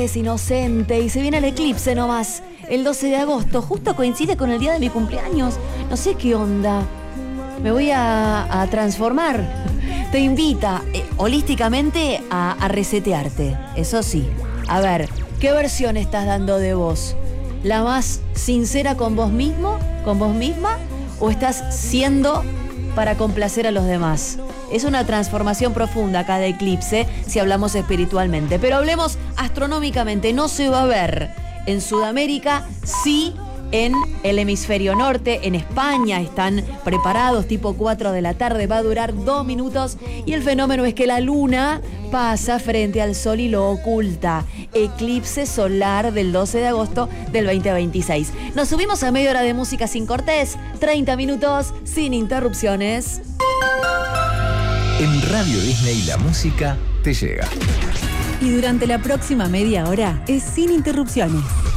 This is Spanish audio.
es inocente y se viene el eclipse nomás. El 12 de agosto, justo coincide con el día de mi cumpleaños. No sé qué onda. Me voy a transformar. Te invita holísticamente a resetearte. Eso sí. A ver, ¿qué versión estás dando de vos? ¿La más sincera con vos mismo, con vos misma? ¿O estás siendo para complacer a los demás? Es una transformación profunda cada eclipse si hablamos espiritualmente. Pero hablemos astronómicamente. No se va a ver en Sudamérica, sí en el hemisferio norte. En España están preparados, tipo 4 de la tarde. Va a durar 2 minutos y el fenómeno es que la luna pasa frente al sol y lo oculta. Eclipse solar del 12 de agosto del 2026. Nos subimos a media hora de música sin cortes, 30 minutos sin interrupciones. En Radio Disney la música te llega. Y durante la próxima media hora es sin interrupciones.